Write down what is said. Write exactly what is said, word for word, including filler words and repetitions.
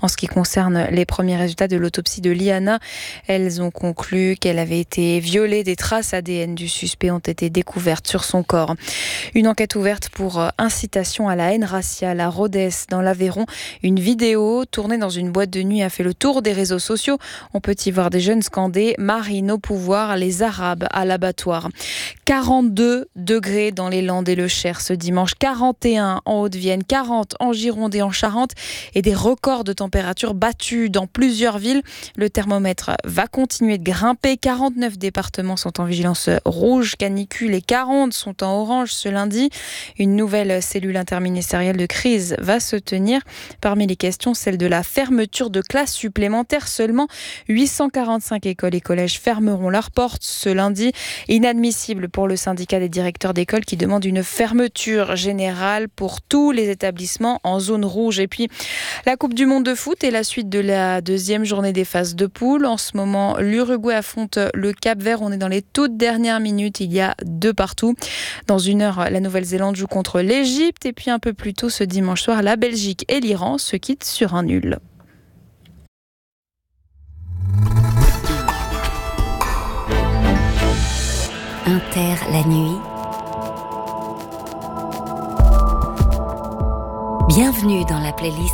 En ce qui concerne les premiers résultats de l'autopsie de Liana, elles ont conclu qu'elle avait été violée. Des traces A D N du suspect ont été découvertes sur son corps. Une enquête ouverte pour incitation à la haine raciale à Rodez, dans l'Aveyron. Une vidéo tournée dans une boîte de nuit a fait le tour des réseaux sociaux. On peut y voir des jeunes scander « Marine au pouvoir, les Arabes à l'abattoir ». quarante-deux degrés dans les Landes et le Cher ce dimanche, quarante et un en Haute-Vienne, quarante en Gironde et en Charente et des records de température battus dans plusieurs villes. Le thermomètre va continuer de grimper. quarante-neuf départements sont en vigilance rouge, canicule, et quarante sont en orange ce lundi. Une nouvelle cellule interministérielle de crise va se tenir. Parmi les questions, celle de la fermeture de classes supplémentaires. Seulement huit cent quarante-cinq écoles et collèges fermeront leurs portes ce lundi. Inadmissible pour le syndicat des directeurs d'école qui demande une fermeture générale pour tous les établissements en zone rouge. Et puis, la Coupe du Monde de foot et la suite de la deuxième journée des phases de poule. En ce moment, l'Uruguay affronte le Cap-Vert. On est dans les toutes dernières minutes. Il y a deux partout. Dans une heure, la Nouvelle-Zélande joue contre l'Égypte. Et puis un peu plus tôt ce dimanche soir, la Belgique et l'Iran se quittent sur un nul. Inter la nuit. Bienvenue dans la playlist